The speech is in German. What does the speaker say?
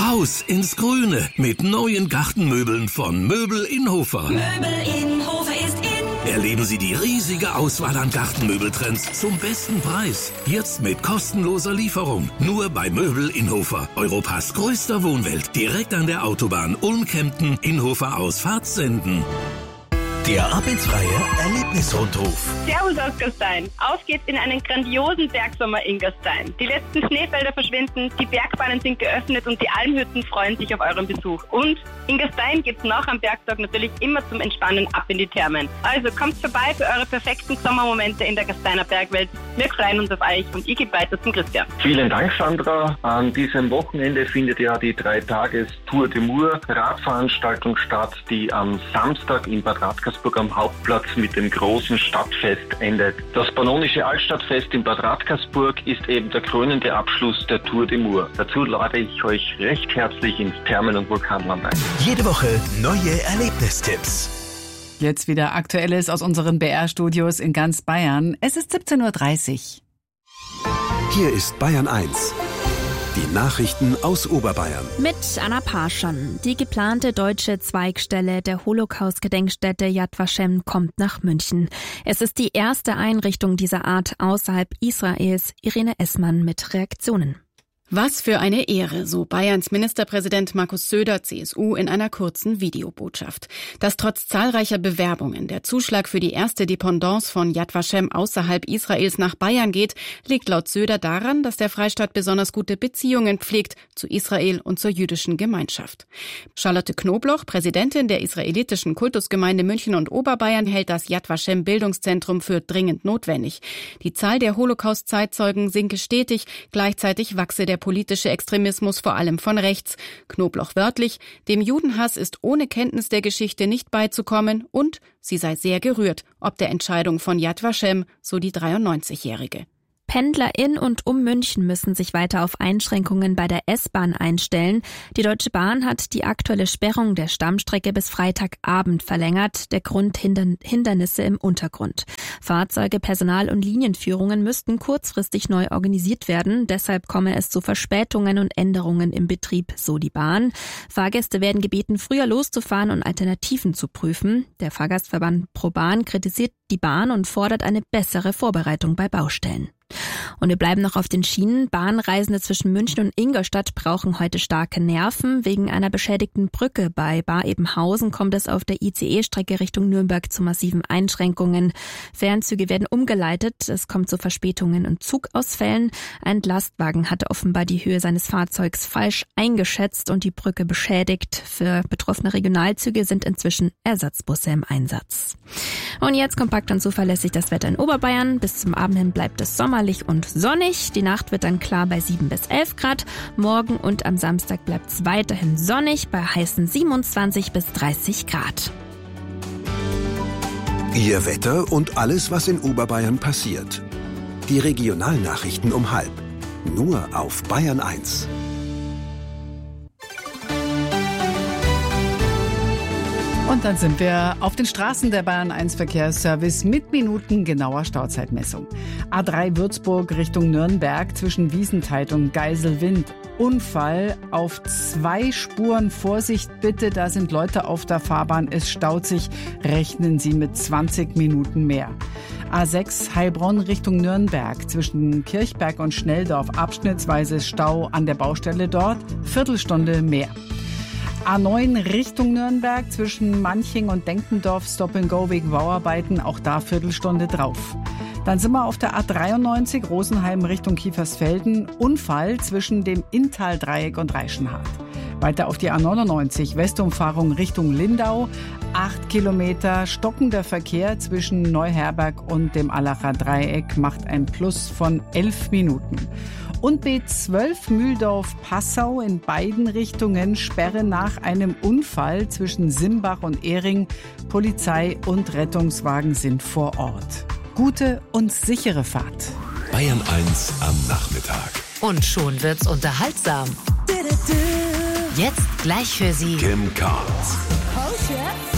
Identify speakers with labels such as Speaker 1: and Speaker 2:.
Speaker 1: Raus ins Grüne mit neuen Gartenmöbeln von Möbel Inhofer.
Speaker 2: Möbel Inhofer ist in.
Speaker 1: Erleben Sie die riesige Auswahl an Gartenmöbeltrends zum besten Preis. Jetzt mit kostenloser Lieferung. Nur bei Möbel Inhofer. Europas größter Wohnwelt. Direkt an der Autobahn Ulm-Kempten, Inhofer Ausfahrt Senden.
Speaker 3: Der arbeitsfreie Erlebnisrundruf.
Speaker 4: Servus aus Gastein. Auf geht's in einen grandiosen Bergsommer in Gastein. Die letzten Schneefelder verschwinden, die Bergbahnen sind geöffnet und die Almhütten freuen sich auf euren Besuch. Und in Gastein geht's nach am Bergtag natürlich immer zum Entspannen ab in die Thermen. Also kommt vorbei für eure perfekten Sommermomente in der Gasteiner Bergwelt. Wir freuen uns auf euch und ich gebe weiter zum Christian.
Speaker 5: Vielen Dank, Sandra. An diesem Wochenende findet ja die 3-Tages-Tour de Mur Radveranstaltung statt, die am Samstag in Bad Radkersburg am Hauptplatz mit dem großen Stadtfest endet. Das Pannonische Altstadtfest in Bad Radkersburg ist eben der krönende Abschluss der Tour de Mur. Dazu lade ich euch recht herzlich ins Thermen- und Vulkanland ein.
Speaker 3: Jede Woche neue Erlebnistipps.
Speaker 6: Jetzt wieder Aktuelles aus unseren BR-Studios in ganz Bayern. Es ist 17:30 Uhr.
Speaker 7: Hier ist Bayern 1. Die Nachrichten aus Oberbayern.
Speaker 8: Mit Anna Parschon. Die geplante deutsche Zweigstelle der Holocaust-Gedenkstätte Yad Vashem kommt nach München. Es ist die erste Einrichtung dieser Art außerhalb Israels. Irene Essmann mit Reaktionen.
Speaker 9: Was für eine Ehre, so Bayerns Ministerpräsident Markus Söder, CSU, in einer kurzen Videobotschaft. Dass trotz zahlreicher Bewerbungen der Zuschlag für die erste Dependance von Yad Vashem außerhalb Israels nach Bayern geht, liegt laut Söder daran, dass der Freistaat besonders gute Beziehungen pflegt zu Israel und zur jüdischen Gemeinschaft. Charlotte Knobloch, Präsidentin der israelitischen Kultusgemeinde München und Oberbayern, hält das Yad Vashem Bildungszentrum für dringend notwendig. Die Zahl der Holocaust-Zeitzeugen sinke stetig, gleichzeitig wachse der politische Extremismus vor allem von rechts. Knobloch wörtlich: Dem Judenhass ist ohne Kenntnis der Geschichte nicht beizukommen und sie sei sehr gerührt ob der Entscheidung von Yad Vashem, so die 93-Jährige.
Speaker 8: Pendler in und um München müssen sich weiter auf Einschränkungen bei der S-Bahn einstellen. Die Deutsche Bahn hat die aktuelle Sperrung der Stammstrecke bis Freitagabend verlängert. Der Grund Hindernisse im Untergrund. Fahrzeuge, Personal und Linienführungen müssten kurzfristig neu organisiert werden. Deshalb komme es zu Verspätungen und Änderungen im Betrieb, so die Bahn. Fahrgäste werden gebeten, früher loszufahren und Alternativen zu prüfen. Der Fahrgastverband ProBahn kritisiert die Bahn und fordert eine bessere Vorbereitung bei Baustellen. Und wir bleiben noch auf den Schienen. Bahnreisende zwischen München und Ingolstadt brauchen heute starke Nerven. Wegen einer beschädigten Brücke bei Bar-Ebenhausen kommt es auf der ICE-Strecke Richtung Nürnberg zu massiven Einschränkungen. Fernzüge werden umgeleitet. Es kommt zu Verspätungen und Zugausfällen. Ein Lastwagen hatte offenbar die Höhe seines Fahrzeugs falsch eingeschätzt und die Brücke beschädigt. Für betroffene Regionalzüge sind inzwischen Ersatzbusse im Einsatz. Und jetzt kompakt und zuverlässig das Wetter in Oberbayern. Bis zum Abend hin bleibt es sommerlich und sonnig. Die Nacht wird dann klar bei 7 bis 11 Grad. Morgen und am Samstag bleibt es weiterhin sonnig bei heißen 27 bis 30 Grad.
Speaker 7: Ihr Wetter und alles, was in Oberbayern passiert. Die Regionalnachrichten um 12:30. Nur auf Bayern 1.
Speaker 6: Und dann sind wir auf den Straßen der Bayern 1 Verkehrsservice mit minutengenauer Stauzeitmessung. A3 Würzburg Richtung Nürnberg zwischen Wiesentheit und Geiselwind. Unfall auf 2 Spuren. Vorsicht bitte, da sind Leute auf der Fahrbahn. Es staut sich. Rechnen Sie mit 20 Minuten mehr. A6 Heilbronn Richtung Nürnberg zwischen Kirchberg und Schnelldorf. Abschnittsweise Stau an der Baustelle dort. Viertelstunde mehr. A9 Richtung Nürnberg zwischen Manching und Denkendorf Stop and Go wegen Bauarbeiten, auch da Viertelstunde drauf. Dann sind wir auf der A93 Rosenheim Richtung Kiefersfelden, Unfall zwischen dem Inntal-Dreieck und Reichenhall. Weiter auf die A99 Westumfahrung Richtung Lindau, 8 Kilometer stockender Verkehr zwischen Neuherberg und dem Allacher Dreieck macht ein Plus von 11 Minuten. Und B12 Mühldorf-Passau in beiden Richtungen Sperre nach einem Unfall zwischen Simbach und Ehring. Polizei und Rettungswagen sind vor Ort. Gute und sichere Fahrt.
Speaker 1: Bayern 1 am Nachmittag.
Speaker 2: Und schon wird's unterhaltsam. Jetzt gleich für Sie
Speaker 1: Kim Carnes.
Speaker 2: Coach,